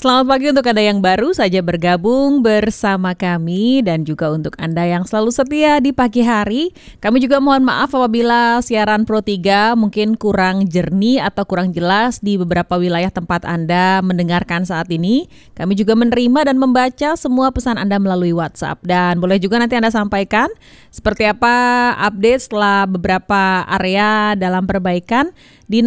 Selamat pagi untuk Anda yang baru saja bergabung bersama kami dan juga untuk Anda yang selalu setia di pagi hari. Kami juga mohon maaf apabila siaran Pro 3 mungkin kurang jernih atau kurang jelas di beberapa wilayah tempat Anda mendengarkan saat ini. Kami juga menerima dan membaca semua pesan Anda melalui WhatsApp. Dan boleh juga nanti Anda sampaikan seperti apa update setelah beberapa area dalam perbaikan di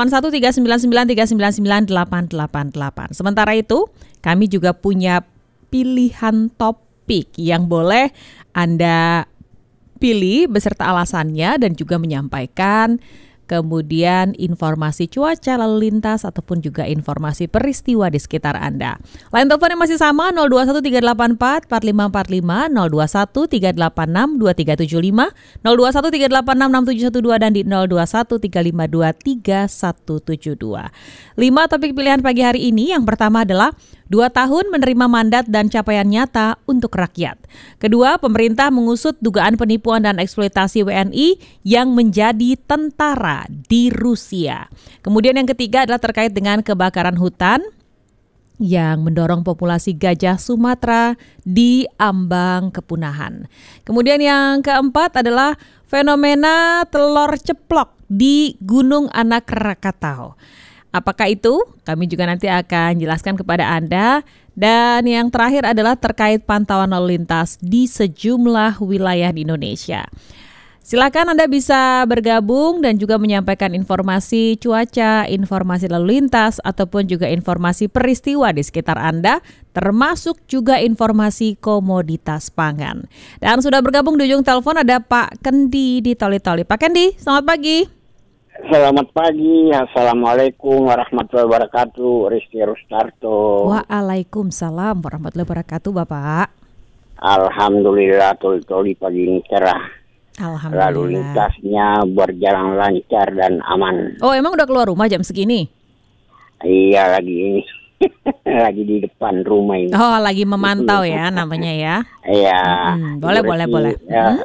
081399399888. Sementara itu, kami juga punya pilihan topik yang boleh Anda pilih beserta alasannya dan juga menyampaikan kemudian informasi cuaca lalu lintas ataupun juga informasi peristiwa di sekitar Anda. Line telepon yang masih sama 0213844545, 0213862375, 0213866712 dan di 0213523172. 5 topik pilihan pagi hari ini. Yang pertama adalah 2 tahun menerima mandat dan capaian nyata untuk rakyat. Kedua, pemerintah mengusut dugaan penipuan dan eksploitasi WNI yang menjadi tentara di Rusia. Kemudian yang ketiga adalah terkait dengan kebakaran hutan yang mendorong populasi gajah Sumatera di ambang kepunahan. Kemudian yang keempat adalah fenomena telur ceplok di Gunung Anak Rakatau. Apakah itu? Kami juga nanti akan jelaskan kepada Anda. Dan yang terakhir adalah terkait pantauan lalu lintas di sejumlah wilayah di Indonesia. Silakan Anda bisa bergabung dan juga menyampaikan informasi cuaca, informasi lalu lintas, ataupun juga informasi peristiwa di sekitar Anda, termasuk juga informasi komoditas pangan. Dan sudah bergabung di ujung telepon ada Pak Kendi di Toli-Toli. Pak Kendi, selamat pagi. Selamat pagi, Assalamualaikum warahmatullahi wabarakatuh, Rizky Rustarto. Waalaikumsalam warahmatullahi wabarakatuh, Bapak. Alhamdulillah, toli pagi ini cerah. Alhamdulillah. Lalu lintasnya berjalan lancar dan aman. Oh, emang udah keluar rumah jam segini? Iya, lagi ini. Lagi di depan rumah ini. Oh, lagi memantau ya namanya ya. Iya. Boleh.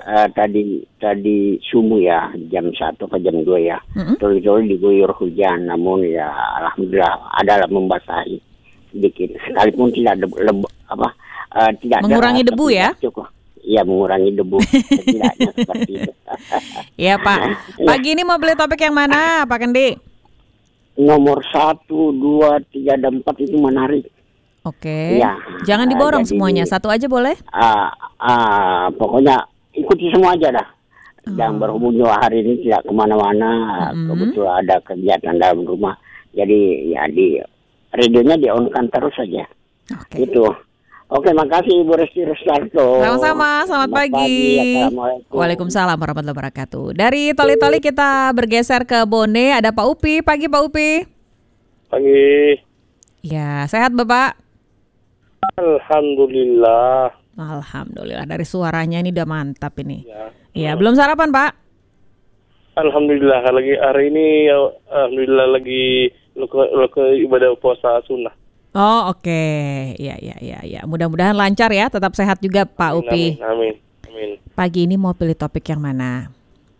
Tadi subuh ya, jam 1 ke jam 2 ya. Toli-toli diguyur hujan, namun ya alhamdulillah adalah membasahi sedikit. Sekalipun tidak tidak mengurangi ada, debu ya. Cukup. Iya, mengurangi debu. Setidaknya seperti itu. Iya, Pak. Pagi ini mau beli topik yang mana, Pak Kendi? Nomor 1, 2, 3, dan 4 itu menarik. Oke. Ya, jangan diborong semuanya, satu aja boleh? Pokoknya ikuti semua aja dah. Dan berhubung juga hari ini tidak kemana-mana, kebetulan ada kegiatan dalam rumah. Jadi ya di radionya di-on-kan terus saja. Oke. Itu. Oke, makasih Ibu Rizky Rustarto. Sama-sama, selamat pagi. Assalamualaikum. Waalaikumsalam warahmatullahi wabarakatuh. Dari Toli-Toli kita bergeser ke Bone, ada Pak Upi. Pagi Pak Upi. Pagi. Ya, sehat Bapak? Alhamdulillah. Alhamdulillah, dari suaranya ini udah mantap ini. Ya. Belum sarapan Pak? Alhamdulillah, lagi hari ini alhamdulillah lagi ke ibadah puasa sunnah. Oh, oke. Ya. Mudah-mudahan lancar ya, tetap sehat juga Pak Upi. Amin. Pagi ini mau pilih topik yang mana?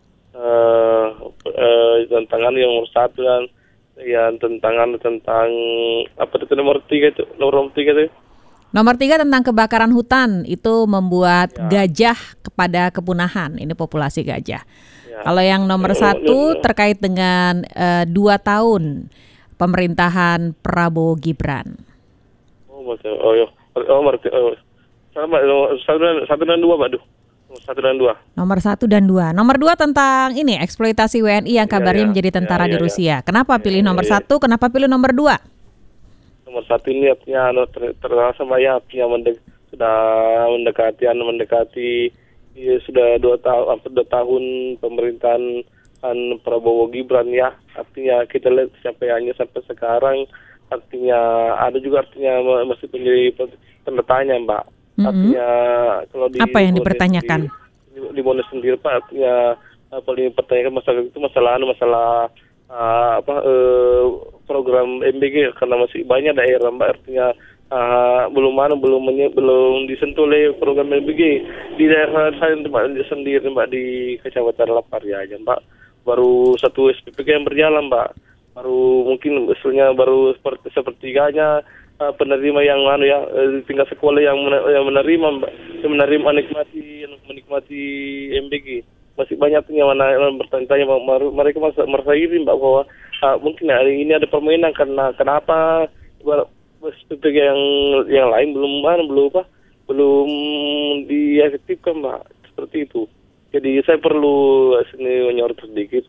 Tantangan yang nomor 1 dan ya tentang apa itu nomor 3 itu? Nomor 3 tentang kebakaran hutan, itu membuat gajah kepada kepunahan. Ini populasi gajah. Ya. Kalau yang nomor 1 terkait dengan 2 tahun pemerintahan Prabowo Gibran. Sama 1 dan 2, Pak. 1 dan 2. Nomor 1 dan 2. Nomor 2 tentang ini eksploitasi WNI yang kabarnya menjadi tentara di Rusia. Kenapa pilih nomor 1? Kenapa pilih nomor 2? Nomor 1 ini artinya terasa banyak sudah mendekati sudah 2 tahun pemerintahan Prabowo Gibran ya. Artinya kita lihat capaiannya sampai sekarang, artinya ada juga artinya masih menjadi tanda tanya, Mbak. Artinya kalau apa yang dipertanyakan? Di Bone sendiri Pak, artinya paling dipertanyakan masalah program MBG karena masih banyak daerah, Mbak, artinya belum disentuh oleh program MBG di daerah saya sendiri, Mbak, di Kecamatan Lapar ya aja, Mbak. Baru 1 SPPK yang berjalan, Mbak. Baru mungkin misalnya baru sepertiganya penerima yang di tingkat sekolah yang menerima, Mbak, yang menikmati MBG. Masih banyak yang bertanya-tanya, mereka merasa iri, Mbak, bahwa mungkin hari ini ada permainan karena kenapa SPPG yang lain belum diefektifkan, Mbak, seperti itu. Jadi saya perlu sini menyorot sedikit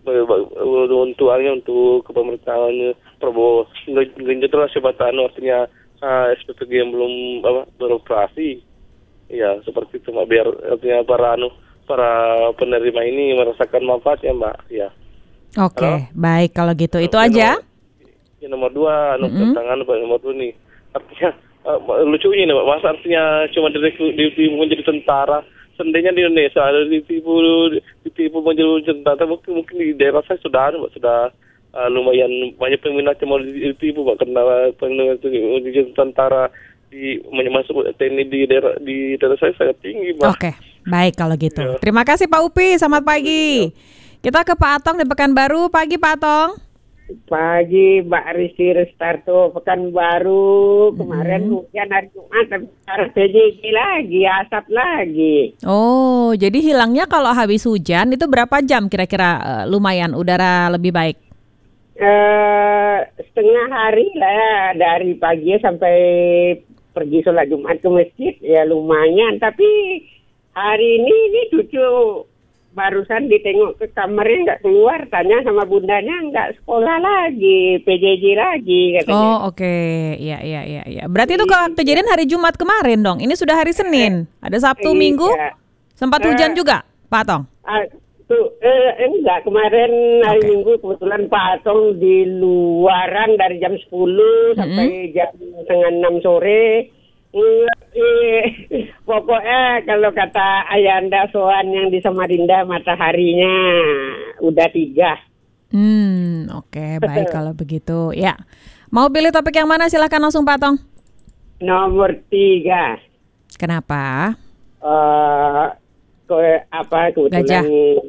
untuk kepemerintahan Prabowo genjot jabatan, artinya SPPG yang belum beroperasi, ya seperti itu, Mbak, biar artinya para penerima ini merasakan manfaatnya, Mbak, ya. Oke, baik kalau gitu. Itu aja. Yang nomor 2, tantangan nomor 2 nih. Artinya lucunya nih, Mbak, masa artinya cuma ditipu menjadi tentara. Seandainya di Indonesia ada ditipu menjadi tentara, mungkin di daerah saya sudah lumayan banyak peminatnya mau ditipu, Mbak, karena menjadi tentara masuk TNI di daerah saya sangat tinggi, Mbak. Oke, baik kalau gitu. Terima kasih Pak Upi, selamat pagi. Kita ke Pak Atong di Pekanbaru. Pagi Pak Atong. Pagi Mbak Rizky Restarto, Pekanbaru. Kemarin hujan hari Jumat, tapi sekarang PJJ lagi, asap lagi. Oh, jadi hilangnya kalau habis hujan itu berapa jam kira-kira lumayan udara lebih baik? Setengah hari lah, dari pagi sampai pergi sholat Jumat ke masjid, ya lumayan. Tapi hari ini cucu barusan ditengok ke kamarnya nggak keluar, tanya sama bundanya nggak sekolah lagi, PJJ lagi katanya. Oh oke. Iya. Berarti itu kejadian hari Jumat kemarin dong. Ini sudah hari Senin. Ada Sabtu, Minggu. Sempat hujan juga, Pak Atong? Enggak, kemarin hari Minggu kebetulan Pak Atong di luaran dari jam 10 sampai jam setengah 6 sore. Pokoknya kalau kata Ayanda Soan yang di Samarinda, mataharinya udah 3. Oke, baik kalau begitu. Ya, mau pilih topik yang mana? Silahkan langsung Pak Atong. Nomor 3. Kenapa? Kebetulan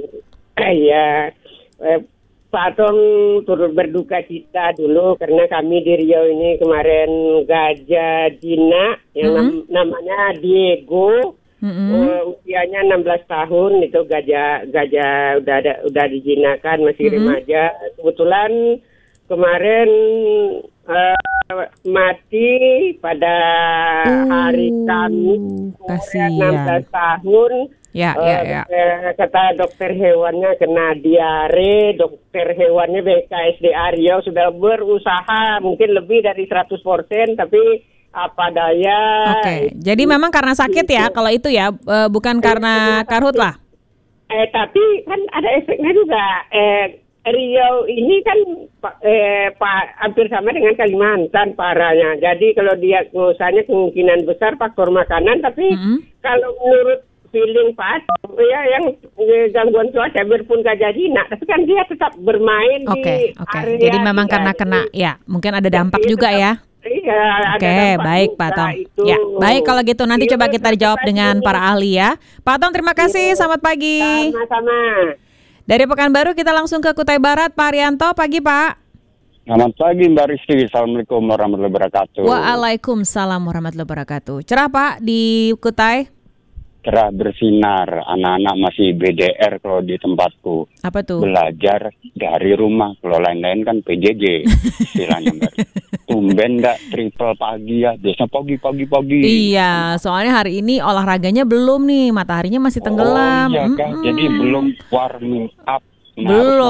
Pak Atong turut berduka cita dulu karena kami di Riau ini kemarin gajah jinak yang namanya Diego, usianya 16 tahun, itu gajah udah dijinakan, masih remaja. Kebetulan kemarin mati pada hari Kamis, umurnya 16 tahun. Ya. Kata dokter hewannya kena diare. Dokter hewannya BKSDA Riau sudah berusaha mungkin lebih dari 100%, tapi apa daya. Oke, jadi memang karena sakit ya kalau itu ya, bukan karena karhutlah. Tapi kan ada efeknya juga. Riau ini kan hampir sama dengan Kalimantan parahnya. Jadi kalau diagnosanya kemungkinan besar faktor makanan, tapi kalau menurut feeling Pak ya yang gangguan cuaca biarpun gajah jinak, tapi kan dia tetap bermain di area. Jadi memang karena kena ya, mungkin ada dampak juga ya. Iya. Oke, baik Pak Tong. Ya, baik kalau gitu nanti coba kita dijawab dengan para ahli ya. Pak Tong, terima kasih. Selamat pagi. Sama-sama. Dari Pekanbaru kita langsung ke Kutai Barat, Pak Arianto. Pagi Pak. Selamat pagi Mbak Rizky. Assalamualaikum warahmatullahi wabarakatuh. Waalaikumsalam warahmatullahi wabarakatuh. Cerah Pak di Kutai? Cerah bersinar, anak-anak masih BDR kalau di tempatku. Apa tuh? Belajar dari rumah, kalau lain-lain kan PJJ istilahnya Mbak. Tumben enggak triple pagi ya, biasanya pagi. Iya, soalnya hari ini olahraganya belum nih, mataharinya masih tenggelam. Oh iya kan, jadi belum warming up. Nah,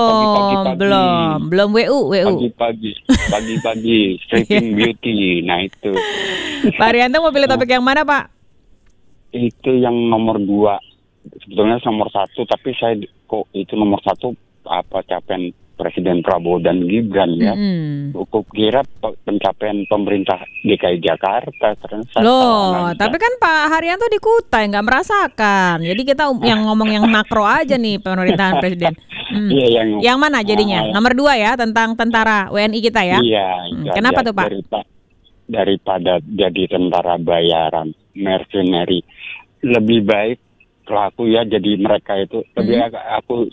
belum WU. Pagi-pagi, sleeping beauty, nah itu. Pak Arianto mau pilih topik yang mana Pak? Itu yang nomor 2. Sebetulnya nomor 1, tapi saya kok itu nomor 1 apa capaian Presiden Prabowo dan Gibran ya. Aku kira pencapaian pemerintah DKI Jakarta. Loh, tapi kan Pak Haryanto di Kutai nggak merasakan. Jadi kita yang ngomong yang makro aja nih pemerintahan Presiden. Iya, yang mana jadinya? Nomor 2 ya, tentang tentara WNI kita ya. Iya. Kenapa tuh Pak? Daripada jadi tentara bayaran, mercenary, lebih baik pelaku ya jadi mereka itu lebih aku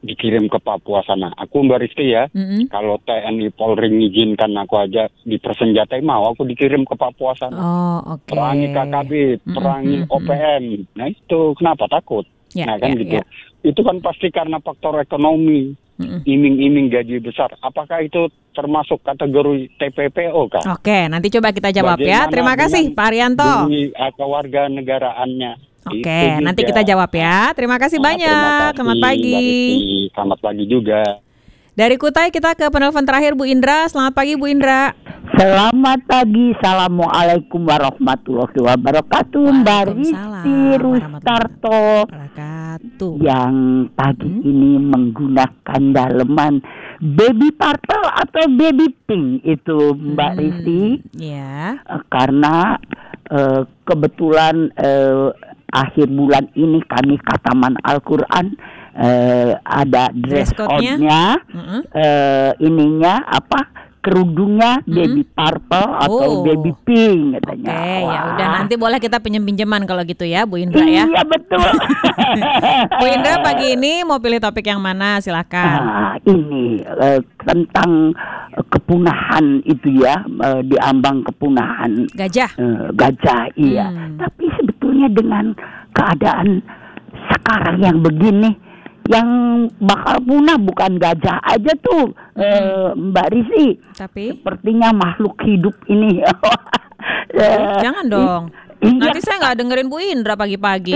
dikirim ke Papua sana. Aku Mbak Risti ya, kalau TNI Polri mengizinkan aku aja dipersenjatai, mau aku dikirim ke Papua sana. Oh, oke. Perangi KKB, perangi OPM. Nah itu kenapa takut? Ya, Nah kan gitu. ya. Itu kan pasti karena faktor ekonomi. Iming-iming gaji besar. Apakah itu termasuk kategori TPPO kah? Oke, nanti coba kita jawab ya. Bagaimana Terima kasih dengan Pak Arianto. demi kewarganegaraannya? Oke, nanti kita jawab ya. Terima kasih banyak. Terima kasih, Selamat pagi. Mbak Rizky. Selamat pagi juga. Dari Kutai kita ke penelpon terakhir Bu Indra. Selamat pagi Bu Indra. Selamat pagi, Assalamualaikum warahmatullahi wabarakatuh. Mbak Rizky Rustarto yang pagi ini menggunakan daleman baby purple atau baby pink itu Mbak Rizky. Ya. Karena kebetulan akhir bulan ini kami Khataman Al-Quran ada dress code-nya, ininya apa? Kerudungnya baby purple atau baby pink katanya. Oke, ya udah nanti boleh kita pinjam-pinjaman kalau gitu ya, Bu Indra ya. Iya betul. Bu Indra pagi ini mau pilih topik yang mana? Silakan. Ini tentang kepunahan itu ya, diambang kepunahan. Gajah. Gajah, iya. Tapi sebetulnya dengan keadaan sekarang yang begini, yang bakal punah bukan gajah aja tuh, Mbak Risi. Tapi sepertinya makhluk hidup ini. Jangan dong. Nanti saya nggak dengerin Bu Indra pagi-pagi.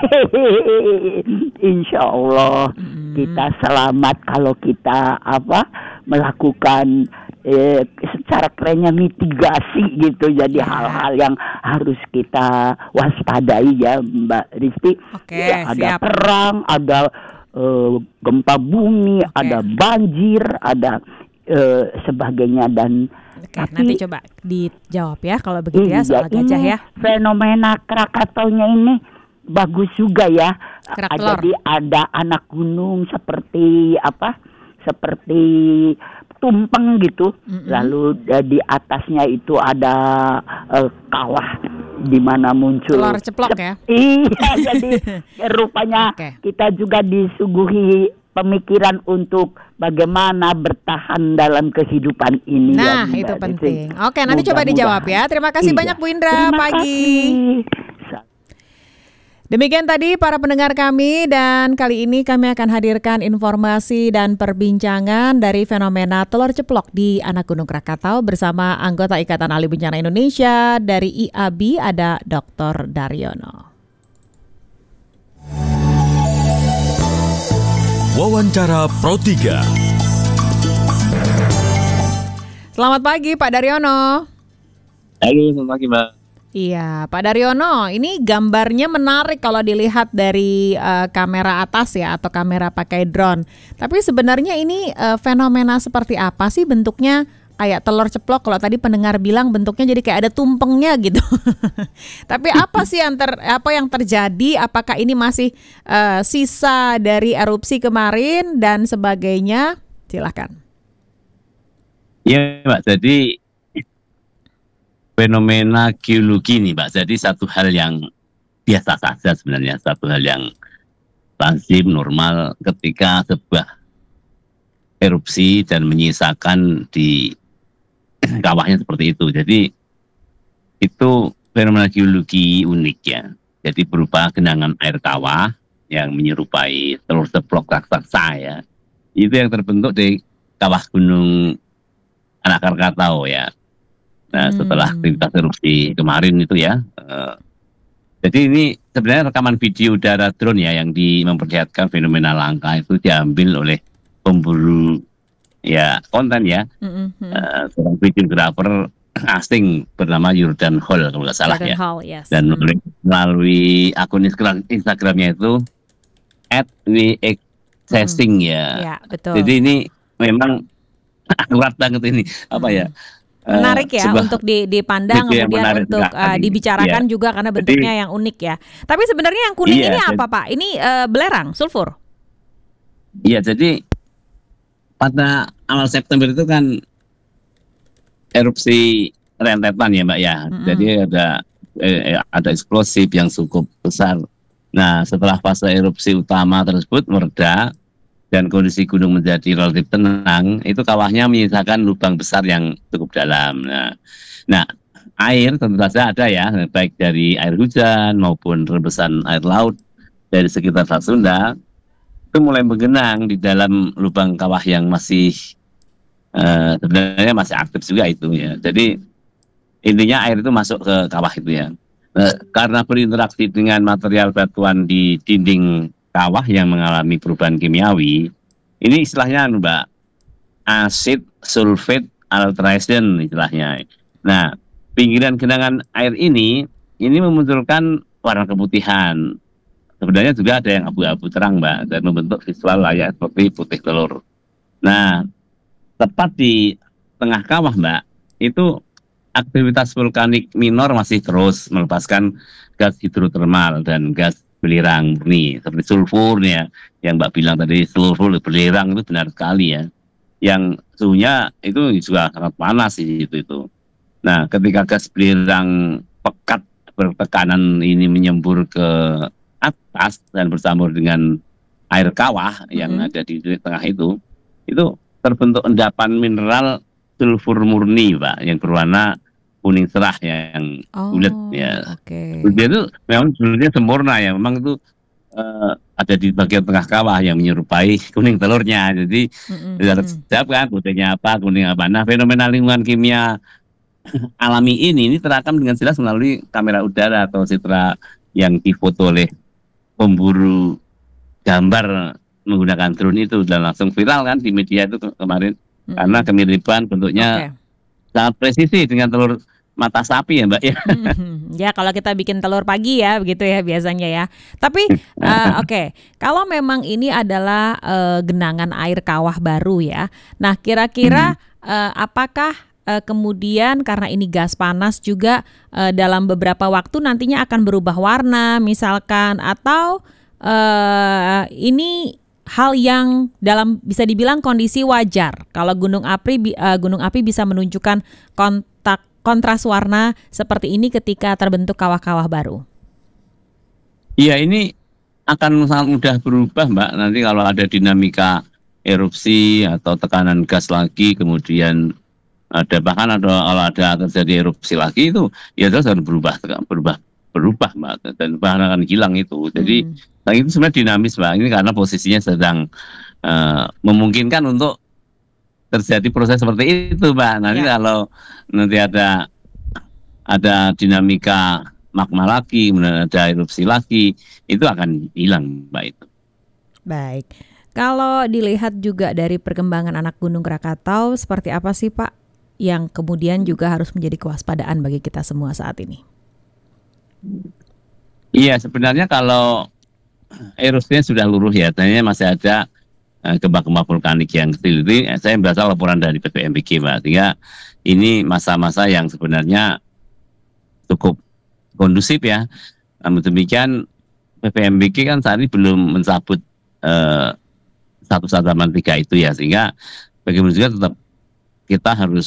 Insya Allah kita selamat kalau kita melakukan secara kerennya mitigasi gitu. Jadi hal-hal yang harus kita waspadai ya Mbak Risti. Oke, ada siap. Perang, ada gempa bumi, ada banjir, ada sebagainya dan Oke, nanti coba dijawab ya kalau begitu ya soal gajah ya. Fenomena Krakataunya ini bagus juga ya. Kerak telur. Jadi ada anak gunung seperti seperti tumpeng gitu. Lalu di atasnya itu ada kawah di mana muncul telur ceplok ya. Iya, jadi rupanya kita juga disuguhi pemikiran untuk bagaimana bertahan dalam kehidupan ini. Nah, ya, itu penting. Oke, nanti coba dijawab ya. Terima kasih banyak Bu Indra. Terima pagi. Kasih. Demikian tadi para pendengar kami, dan kali ini kami akan hadirkan informasi dan perbincangan dari fenomena telur ceplok di anak Gunung Krakatau bersama anggota Ikatan Ahli Bencana Indonesia dari IABI, ada Dr. Daryono. Wawancara Pro 3. Selamat pagi Pak Daryono. Selamat pagi Mbak. Iya, Pak Daryono, ini gambarnya menarik kalau dilihat dari kamera atas ya, atau kamera pakai drone. Tapi sebenarnya ini fenomena seperti apa sih bentuknya? Kayak telur ceplok, kalau tadi pendengar bilang bentuknya jadi kayak ada tumpengnya gitu. Tapi apa sih apa yang terjadi? Apakah ini masih sisa dari erupsi kemarin dan sebagainya? Silakan. Iya Mbak, jadi fenomena geologi nih Mbak, jadi satu hal yang biasa saja sebenarnya, satu hal yang lazim, normal ketika sebuah erupsi dan menyisakan di kawahnya seperti itu. Jadi itu fenomena geologi unik ya, jadi berupa genangan air kawah yang menyerupai telur ceplok raksasa ya, itu yang terbentuk di kawah gunung anak Krakatau ya. Nah, setelah aktivitas erupsi kemarin itu ya, jadi ini sebenarnya rekaman video udara drone ya yang memperlihatkan fenomena langka itu diambil oleh pemburu ya konten ya, seorang videographer asing bernama Jordan Hall kalau nggak salah Jordan ya, Hall, yes. dan melalui akun Instagramnya itu @wxsessing ya. Ya, betul. Jadi ini memang akurat banget ini ya. Menarik ya untuk dipandang, kemudian untuk dibicarakan juga karena bentuknya yang unik ya. Tapi sebenarnya yang kuning ini apa Pak? Ini belerang, sulfur? Iya, jadi pada awal September itu kan erupsi rentetan ya Mbak ya. Jadi ada eksplosif yang cukup besar. Nah, setelah fase erupsi utama tersebut mereda, dan kondisi gunung menjadi relatif tenang, itu kawahnya menyisakan lubang besar yang cukup dalam. Nah, air tentu saja ada ya, baik dari air hujan maupun rebesan air laut dari sekitar Selat Sunda, itu mulai menggenang di dalam lubang kawah yang masih sebenarnya masih aktif juga itu ya. Jadi intinya air itu masuk ke kawah itu ya. Karena berinteraksi dengan material batuan di dinding kawah yang mengalami perubahan kimiawi, ini istilahnya Mbak, acid sulfate alteration istilahnya. Nah, pinggiran genangan air ini memunculkan warna keputihan. Sebenarnya juga ada yang abu-abu terang, Mbak, dan membentuk visual layak seperti putih telur. Nah, tepat di tengah kawah, Mbak, itu aktivitas vulkanik minor masih terus melepaskan gas hidrotermal dan gas belerang murni, seperti sulfur ya, yang Mbak bilang tadi, sulfur belerang itu benar sekali ya. Yang suhunya itu juga sangat panas itu. Nah, ketika gas belerang pekat bertekanan ini menyembur ke atas dan bercampur dengan air kawah yang ada di tengah itu terbentuk endapan mineral sulfur murni, Pak, yang berwarna kuning cerah yang bulat ya. Dia itu memang sebenarnya sempurna ya, memang itu ada di bagian tengah kawah yang menyerupai kuning telurnya. Jadi tidak terjawab kan putihnya apa, kuning apa. Nah, fenomena lingkungan kimia alami ini terekam dengan jelas melalui kamera udara atau citra yang difoto oleh pemburu gambar menggunakan drone itu, dan langsung viral kan di media itu kemarin karena kemiripan bentuknya sangat presisi dengan telur mata sapi ya, Mbak ya. Ya, kalau kita bikin telur pagi ya begitu ya biasanya ya. Tapi kalau memang ini adalah genangan air kawah baru ya. Nah, kira-kira apakah kemudian karena ini gas panas juga dalam beberapa waktu nantinya akan berubah warna misalkan, atau ini hal yang bisa dibilang kondisi wajar kalau gunung api bisa menunjukkan kontras warna seperti ini ketika terbentuk kawah-kawah baru? Iya, ini akan sangat mudah berubah, Mbak. Nanti kalau ada dinamika erupsi atau tekanan gas lagi, kemudian kalau ada terjadi erupsi lagi, itu ya terus akan berubah Mbak, dan bahkan akan hilang itu. Jadi itu sebenarnya dinamis, Mbak. Ini karena posisinya sedang memungkinkan untuk terjadi proses seperti itu, Mbak. Nanti kalau nanti ada dinamika magma lagi, kemudian ada erupsi lagi, itu akan hilang, Mbak, itu. Baik. Kalau dilihat juga dari perkembangan anak Gunung Krakatau, seperti apa sih, Pak, yang kemudian juga harus menjadi kewaspadaan bagi kita semua saat ini? Iya, sebenarnya kalau erupsinya sudah luruh ya, ternyata masih ada gempa-gempa vulkanik yang kecil. Itu saya membaca laporan dari PVMBG, Mbak. Sehingga ini masa-masa yang sebenarnya cukup kondusif ya. Namun demikian PVMBG kan saat ini belum mencabut status ancaman 3 itu ya, sehingga bagaimana juga tetap kita harus